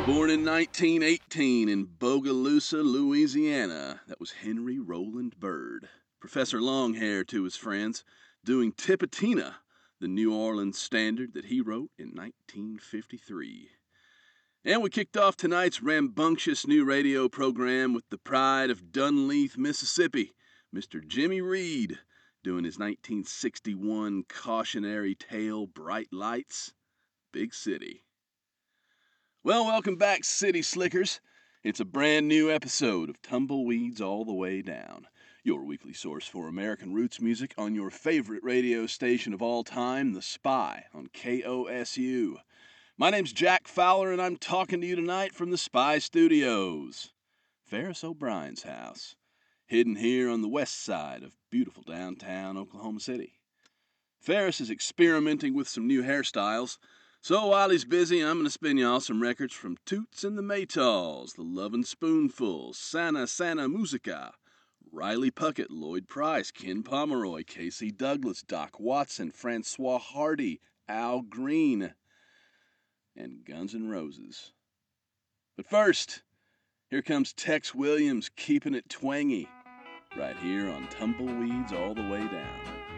Born in 1918 in Bogalusa, Louisiana, that was Henry Roland Byrd. Professor Longhair to his friends, doing Tipitina, the New Orleans standard that he wrote in 1953. And we kicked off tonight's rambunctious new radio program with the pride of Dunleith, Mississippi, Mr. Jimmy Reed, doing his 1961 cautionary tale, Bright Lights, Big City. Well, welcome back, City Slickers. It's a brand new episode of Tumbleweeds All the Way Down, your weekly source for American roots music on your favorite radio station of all time, The Spy, on KOSU. My name's Jack Fowler, and I'm talking to you tonight from the Spy Studios, Ferris O'Brien's house, hidden here on the west side of beautiful downtown Oklahoma City. Ferris is experimenting with some new hairstyles, so while he's busy, I'm going to spin y'all some records from Toots and the Maytals, The Lovin' Spoonful, Santa Santa Musica, Riley Puckett, Lloyd Price, Ken Pomeroy, Casey Douglas, Doc Watson, Francois Hardy, Al Green, and Guns N' Roses. But first, here comes Tex Williams keeping it twangy, right here on Tumbleweeds All the Way Down.